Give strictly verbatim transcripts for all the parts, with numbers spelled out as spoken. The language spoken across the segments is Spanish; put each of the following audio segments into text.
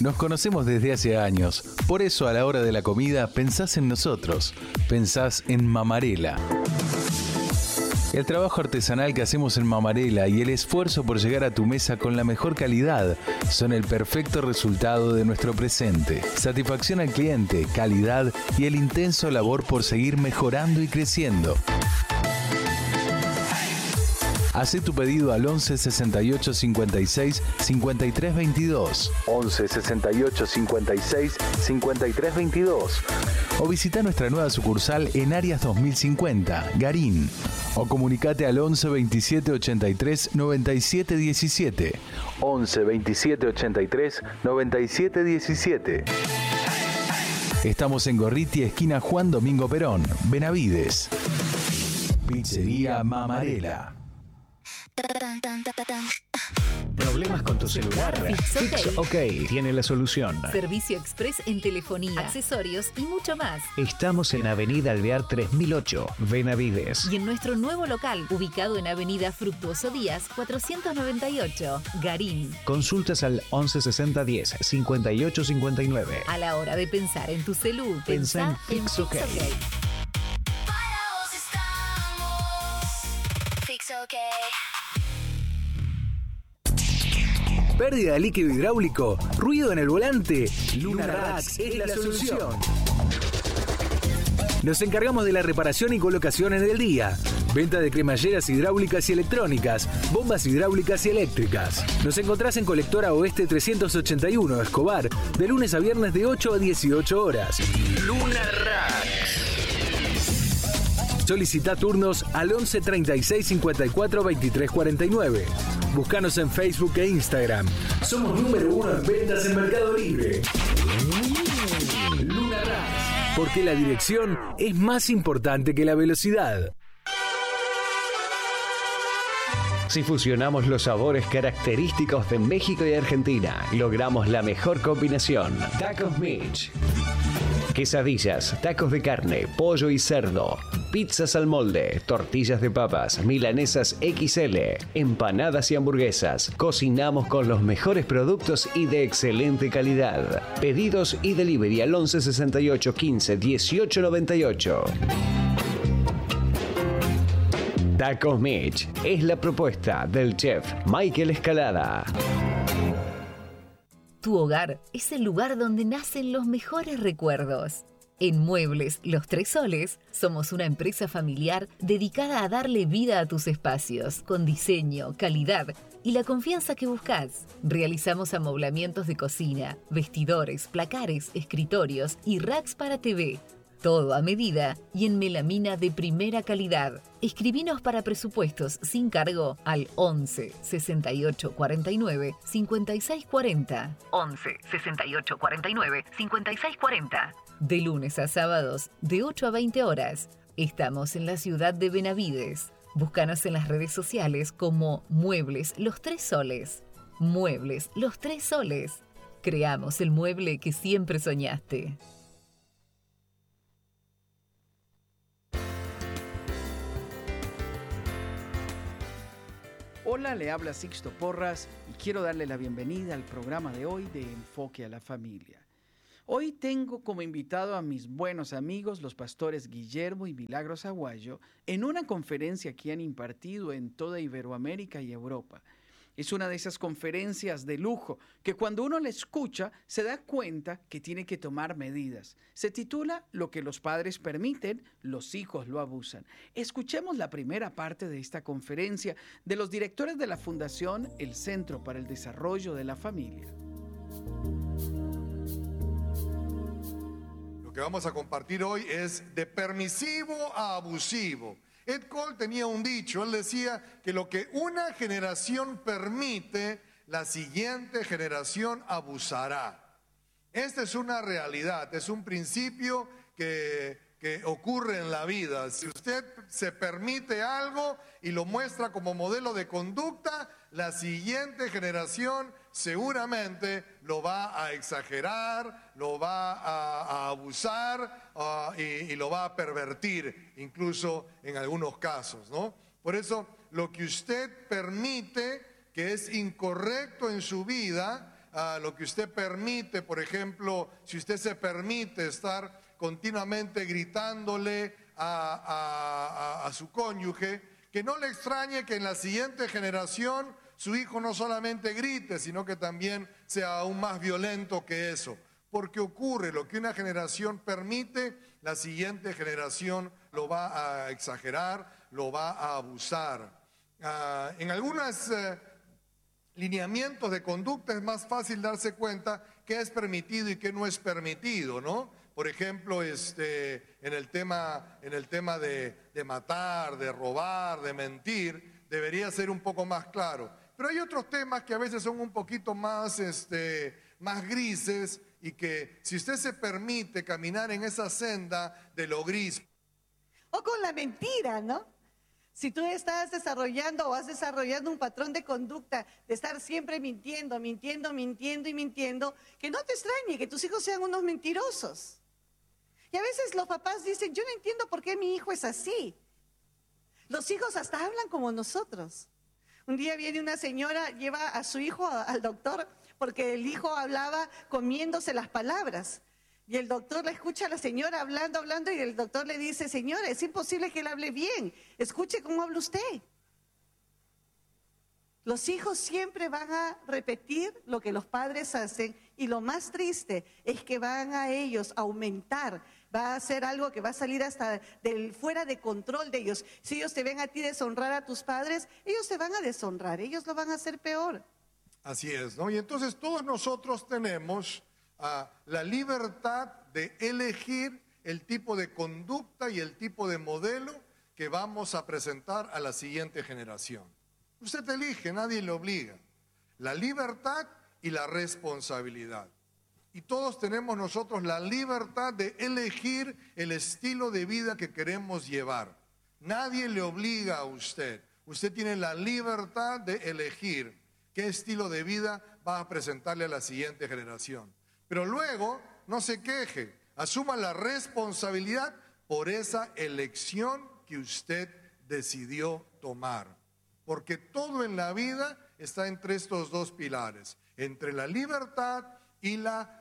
Nos conocemos desde hace años, por eso a la hora de la comida pensás en nosotros, pensás en Mamarela. El trabajo artesanal que hacemos en Mamarela y el esfuerzo por llegar a tu mesa con la mejor calidad son el perfecto resultado de nuestro presente. Satisfacción al cliente, calidad y el intenso labor por seguir mejorando y creciendo. Hacé tu pedido al once sesenta y ocho cincuenta y seis cincuenta y tres veintidós. once sesenta y ocho cincuenta y seis cincuenta y tres veintidós. O visita nuestra nueva sucursal en Arias dos mil cincuenta, Garín. O comunicate al once veintisiete ochenta y tres noventa y siete diecisiete. once veintisiete ochenta y tres noventa y siete diecisiete. Estamos en Gorriti, esquina Juan Domingo Perón, Benavides. Pizzería Mamarela. ¿Problemas con tu celular? Fix Fix OK tiene la solución. Servicio express en telefonía, accesorios y mucho más. Estamos en Avenida Alvear tres mil ocho, Benavides. Y en nuestro nuevo local, ubicado en Avenida Fructuoso Díaz, cuatrocientos noventa y ocho, Garín. Consultas al once sesenta diez cincuenta y ocho cincuenta y nueve. A la hora de pensar en tu celu, Pensá en pensá en Fix OK. Fix OK. Pérdida de líquido hidráulico, ruido en el volante. Luna Racks es la solución. Nos encargamos de la reparación y colocación en el día. Venta de cremalleras hidráulicas y electrónicas, bombas hidráulicas y eléctricas. Nos encontrás en Colectora Oeste trescientos ochenta y uno, Escobar, de lunes a viernes de ocho a dieciocho horas. Luna Racks. Solicita turnos al once treinta y seis cincuenta y cuatro veintitrés cuarenta y nueve. Búscanos en Facebook e Instagram. Somos número uno en ventas en Mercado Libre. Luna Racks. Porque la dirección es más importante que la velocidad. Si fusionamos los sabores característicos de México y Argentina, logramos la mejor combinación. Tacos Mitch. Quesadillas, tacos de carne, pollo y cerdo, pizzas al molde, tortillas de papas, milanesas equis ele, empanadas y hamburguesas. Cocinamos con los mejores productos y de excelente calidad. Pedidos y delivery al once sesenta y ocho quince dieciocho noventa y ocho. Tacos Mitch es la propuesta del chef Michael Escalada. Tu hogar es el lugar donde nacen los mejores recuerdos. En Muebles Los Tres Soles somos una empresa familiar dedicada a darle vida a tus espacios, con diseño, calidad y la confianza que buscas. Realizamos amoblamientos de cocina, vestidores, placares, escritorios y racks para T V. Todo a medida y en melamina de primera calidad. Escribinos para presupuestos sin cargo al once sesenta y ocho cuarenta y nueve cincuenta y seis cuarenta. once sesenta y ocho cuarenta y nueve cincuenta y seis cuarenta. De lunes a sábados, de ocho a veinte horas. Estamos en la ciudad de Benavides. Búscanos en las redes sociales como Muebles Los Tres Soles. Muebles Los Tres Soles. Creamos el mueble que siempre soñaste. Hola, le habla Sixto Porras y quiero darle la bienvenida al programa de hoy de Enfoque a la Familia. Hoy tengo como invitado a mis buenos amigos, los pastores Guillermo y Milagros Aguayo, en una conferencia que han impartido en toda Iberoamérica y Europa. Es una de esas conferencias de lujo que cuando uno la escucha se da cuenta que tiene que tomar medidas. Se titula Lo que los padres permiten, los hijos lo abusan. Escuchemos la primera parte de esta conferencia de los directores de la Fundación El Centro para el Desarrollo de la Familia. Lo que vamos a compartir hoy es de permisivo a abusivo. Ed Cole tenía un dicho, él decía que lo que una generación permite, la siguiente generación abusará. Esta es una realidad, es un principio que, que ocurre en la vida. Si usted se permite algo y lo muestra como modelo de conducta, la siguiente generación seguramente lo va a exagerar, lo va a, a abusar uh, y, y lo va a pervertir, incluso en algunos casos, ¿no? Por eso, lo que usted permite que es incorrecto en su vida, uh, lo que usted permite, por ejemplo, si usted se permite estar continuamente gritándole a, a, a, a su cónyuge, que no le extrañe que en la siguiente generación su hijo no solamente grite, sino que también sea aún más violento que eso. Porque ocurre, lo que una generación permite, la siguiente generación lo va a exagerar, lo va a abusar. Uh, en algunos uh, lineamientos de conducta es más fácil darse cuenta qué es permitido y qué no es permitido, ¿no? Por ejemplo, este, en el tema, en el tema de, de matar, de robar, de mentir, debería ser un poco más claro. Pero hay otros temas que a veces son un poquito más, este, más grises y que si usted se permite caminar en esa senda de lo gris. O con la mentira, ¿no? Si tú estás desarrollando o vas desarrollando un patrón de conducta de estar siempre mintiendo, mintiendo, mintiendo y mintiendo, que no te extrañe que tus hijos sean unos mentirosos. Y a veces los papás dicen, yo no entiendo por qué mi hijo es así. Los hijos hasta hablan como nosotros. Un día viene una señora, lleva a su hijo al doctor porque el hijo hablaba comiéndose las palabras. Y el doctor la escucha a la señora hablando, hablando y el doctor le dice, señora, es imposible que él hable bien. Escuche cómo habla usted. Los hijos siempre van a repetir lo que los padres hacen y lo más triste es que van a ellos a aumentar. Va a ser algo que va a salir hasta del fuera de control de ellos. Si ellos te ven a ti deshonrar a tus padres, ellos te van a deshonrar, ellos lo van a hacer peor. Así es, ¿no? Y entonces todos nosotros tenemos uh, la libertad de elegir el tipo de conducta y el tipo de modelo que vamos a presentar a la siguiente generación. Usted elige, nadie le obliga. La libertad y la responsabilidad. Y todos tenemos nosotros la libertad de elegir el estilo de vida que queremos llevar. Nadie le obliga a usted. Usted tiene la libertad de elegir qué estilo de vida va a presentarle a la siguiente generación. Pero luego, no se queje, asuma la responsabilidad por esa elección que usted decidió tomar. Porque todo en la vida está entre estos dos pilares, entre la libertad y la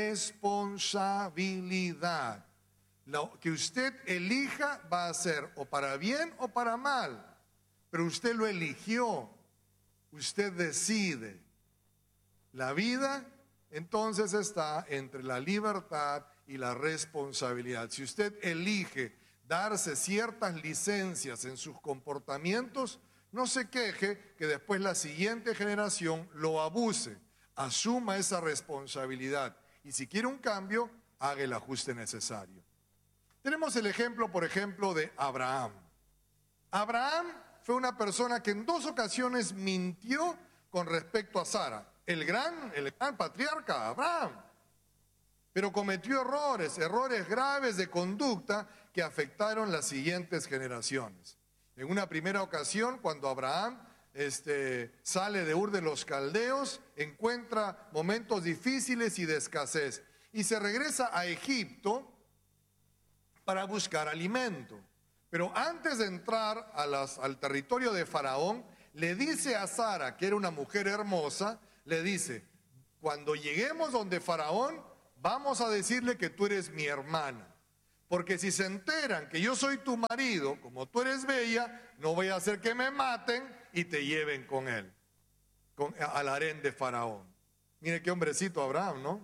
responsabilidad. Lo que usted elija va a ser o para bien o para mal, pero usted lo eligió, usted decide. La vida entonces está entre la libertad y la responsabilidad. Si usted elige darse ciertas licencias en sus comportamientos, no se queje que después la siguiente generación lo abuse. Asuma esa responsabilidad y si quiere un cambio, haga el ajuste necesario. Tenemos el ejemplo, por ejemplo, de Abraham. Abraham fue una persona que en dos ocasiones mintió con respecto a Sara, el gran, el gran patriarca Abraham. Pero cometió errores, errores graves de conducta que afectaron las siguientes generaciones. En una primera ocasión, cuando Abraham Este, sale de Ur de los Caldeos, encuentra momentos difíciles y de escasez y se regresa a Egipto para buscar alimento. Pero antes de entrar a las, al territorio de Faraón, le dice a Sara, que era una mujer hermosa, le dice, cuando lleguemos donde Faraón, vamos a decirle que tú eres mi hermana. Porque si se enteran que yo soy tu marido, como tú eres bella, no voy a hacer que me maten y te lleven con él, con, al harén de Faraón. Mire qué hombrecito Abraham, ¿no?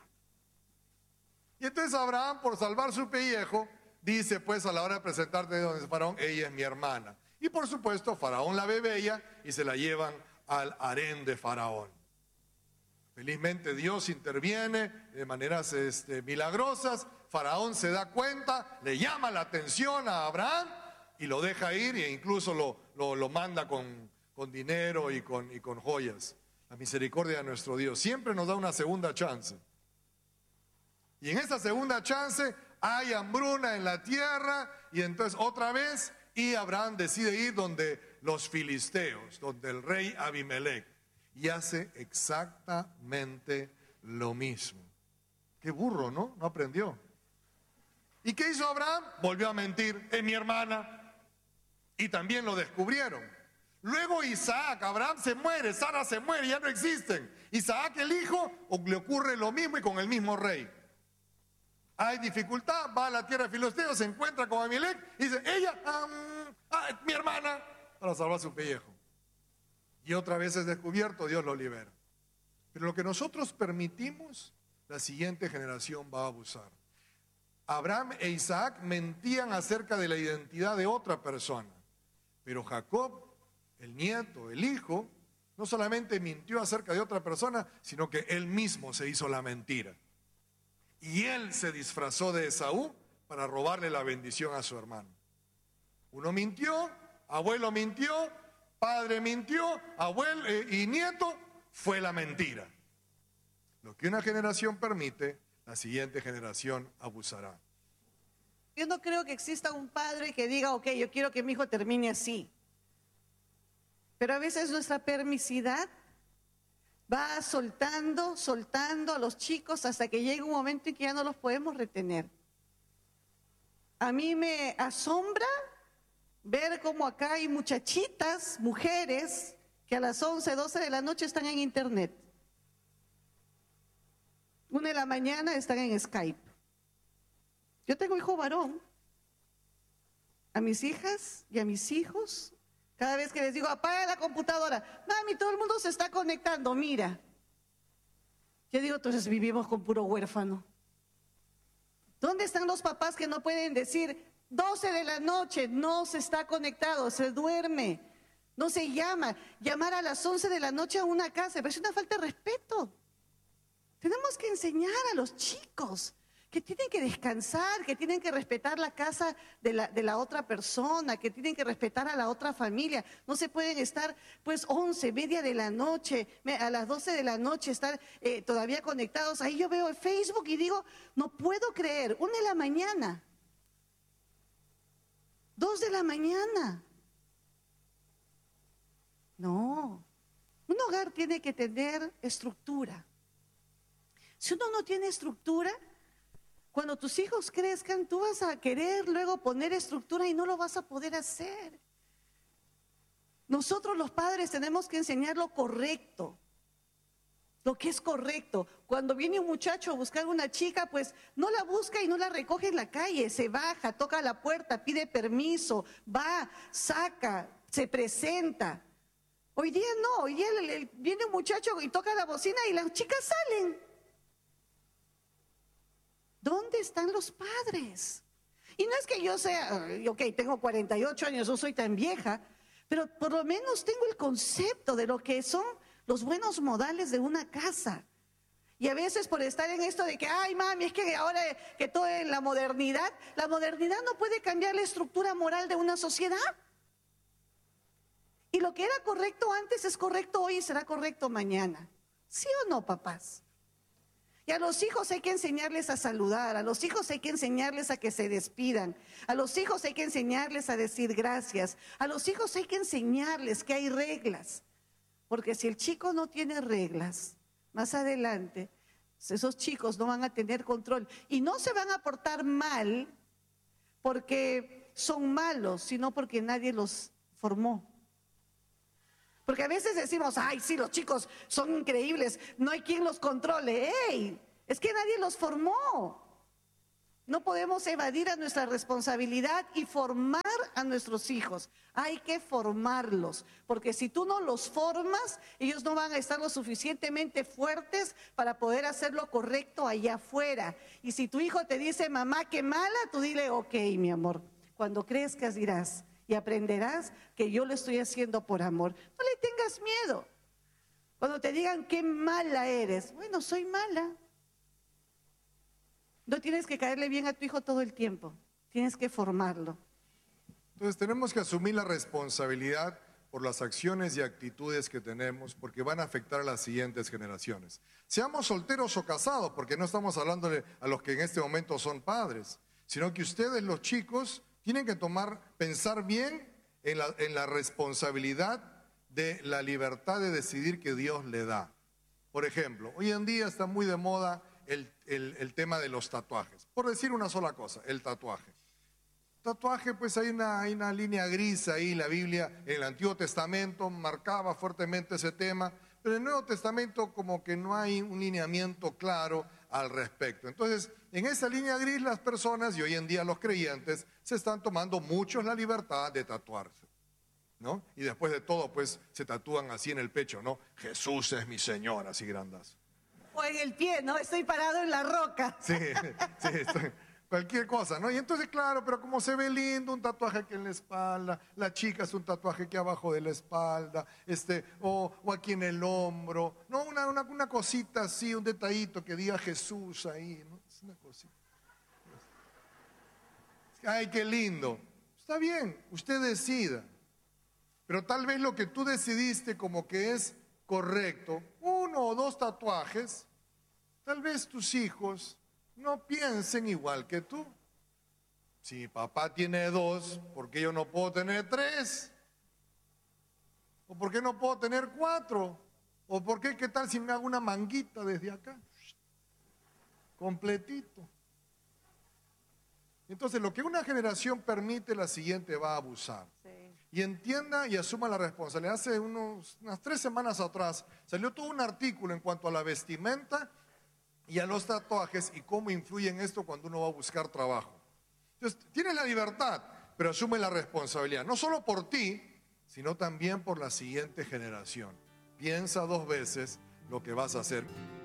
Y entonces Abraham, por salvar su pellejo, dice pues a la hora de presentarte de donde es Faraón, ella es mi hermana. Y por supuesto Faraón la ve bella y se la llevan al harén de Faraón. Felizmente Dios interviene de maneras este, milagrosas. Faraón se da cuenta, le llama la atención a Abraham y lo deja ir e incluso lo, lo, lo manda con, con dinero y con, y con joyas. La misericordia de nuestro Dios siempre nos da una segunda chance. Y en esa segunda chance hay hambruna en la tierra y entonces otra vez y Abraham decide ir donde los filisteos, donde el rey Abimelech, y hace exactamente lo mismo. Qué burro, ¿no? No aprendió. ¿Y qué hizo Abraham? Volvió a mentir, es mi hermana. Y también lo descubrieron. Luego Isaac, Abraham se muere, Sara se muere, ya no existen. Isaac el hijo le ocurre lo mismo y con el mismo rey. Hay dificultad, va a la tierra de Filisteo, se encuentra con Abimelech y dice, ella, um, ah, mi hermana, para salvar su pellejo. Y otra vez es descubierto, Dios lo libera. Pero lo que nosotros permitimos, la siguiente generación va a abusar. Abraham e Isaac mentían acerca de la identidad de otra persona, pero Jacob, el nieto, el hijo, no solamente mintió acerca de otra persona, sino que él mismo se hizo la mentira. Y él se disfrazó de Esaú para robarle la bendición a su hermano. Uno mintió, abuelo mintió, padre mintió, abuelo eh, y nieto, fue la mentira. Lo que una generación permite, la siguiente generación abusará. Yo no creo que exista un padre que diga, ok, yo quiero que mi hijo termine así. Pero a veces nuestra permisidad va soltando, soltando a los chicos hasta que llega un momento en que ya no los podemos retener. A mí me asombra ver cómo acá hay muchachitas, mujeres, que a las once, doce de la noche están en internet. Una de la mañana están en Skype. Yo tengo hijo varón. A mis hijas y a mis hijos, cada vez que les digo, apaga la computadora, mami, todo el mundo se está conectando, mira. Yo digo, entonces vivimos con puro huérfano. ¿Dónde están los papás que no pueden decir, doce de la noche, no se está conectado, se duerme, no se llama? Llamar a las once de la noche a una casa, pero es una falta de respeto. Tenemos que enseñar a los chicos que tienen que descansar, que tienen que respetar la casa de la, de la otra persona, que tienen que respetar a la otra familia. No se pueden estar pues once, media de la noche, a las doce de la noche estar eh, todavía conectados. Ahí yo veo Facebook y digo, no puedo creer, una de la mañana, dos de la mañana. No, un hogar tiene que tener estructura. Si uno no tiene estructura, cuando tus hijos crezcan, tú vas a querer luego poner estructura y no lo vas a poder hacer. Nosotros los padres tenemos que enseñar lo correcto, lo que es correcto. Cuando viene un muchacho a buscar una chica, pues no la busca y no la recoge en la calle, se baja, toca la puerta, pide permiso, va, saca, se presenta. Hoy día no, hoy día viene un muchacho y toca la bocina y las chicas salen. ¿Dónde están los padres? Y no es que yo sea, ok, tengo cuarenta y ocho años, no soy tan vieja, pero por lo menos tengo el concepto de lo que son los buenos modales de una casa. Y a veces por estar en esto de que, ay mami, es que ahora que todo es la modernidad, la modernidad no puede cambiar la estructura moral de una sociedad. Y lo que era correcto antes es correcto hoy y será correcto mañana. ¿Sí o no, papás? Y a los hijos hay que enseñarles a saludar, a los hijos hay que enseñarles a que se despidan, a los hijos hay que enseñarles a decir gracias, a los hijos hay que enseñarles que hay reglas. Porque si el chico no tiene reglas, más adelante, esos chicos no van a tener control y no se van a portar mal porque son malos, sino porque nadie los formó. Porque a veces decimos, ay, sí, los chicos son increíbles, no hay quien los controle. ¡Ey! Es que nadie los formó. No podemos evadir a nuestra responsabilidad y formar a nuestros hijos. Hay que formarlos, porque si tú no los formas, ellos no van a estar lo suficientemente fuertes para poder hacer lo correcto allá afuera. Y si tu hijo te dice, mamá, qué mala, tú dile, ok, mi amor, cuando crezcas dirás, y aprenderás que yo lo estoy haciendo por amor. No le tengas miedo. Cuando te digan qué mala eres, bueno, soy mala. No tienes que caerle bien a tu hijo todo el tiempo. Tienes que formarlo. Entonces tenemos que asumir la responsabilidad por las acciones y actitudes que tenemos, porque van a afectar a las siguientes generaciones. Seamos solteros o casados, porque no estamos hablándole a los que en este momento son padres, sino que ustedes, los chicos, tienen que tomar, pensar bien en la, en la responsabilidad de la libertad de decidir que Dios le da. Por ejemplo, hoy en día está muy de moda el, el, el tema de los tatuajes. Por decir una sola cosa, el tatuaje. Tatuaje, pues hay una, hay una línea gris ahí, la Biblia en el Antiguo Testamento marcaba fuertemente ese tema, pero en el Nuevo Testamento como que no hay un lineamiento claro al respecto. Entonces, en esa línea gris las personas, y hoy en día los creyentes, se están tomando muchos la libertad de tatuarse, ¿no? Y después de todo, pues, se tatúan así en el pecho, ¿no? Jesús es mi Señor, así grandazo. O en el pie, ¿no? Estoy parado en la roca. Sí, sí, estoy... Cualquier cosa, ¿no? Y entonces, claro, pero como se ve lindo, un tatuaje aquí en la espalda, la chica es un tatuaje aquí abajo de la espalda, este, o, o aquí en el hombro, ¿no? Una, una, una cosita así, un detallito que diga Jesús ahí, ¿no? Es una cosita. Ay, qué lindo. Está bien, usted decida. Pero tal vez lo que tú decidiste como que es correcto, uno o dos tatuajes, tal vez tus hijos no piensen igual que tú. Si papá tiene dos, ¿por qué yo no puedo tener tres? ¿O por qué no puedo tener cuatro? ¿O por qué, qué tal si me hago una manguita desde acá? Completito. Entonces, lo que una generación permite, la siguiente va a abusar. Sí. Y entienda y asuma la responsabilidad. Hace unos, unas tres semanas atrás salió todo un artículo en cuanto a la vestimenta y a los tatuajes y cómo influyen esto cuando uno va a buscar trabajo. Entonces, tienes la libertad, pero asume la responsabilidad, no solo por ti, sino también por la siguiente generación. Piensa dos veces lo que vas a hacer.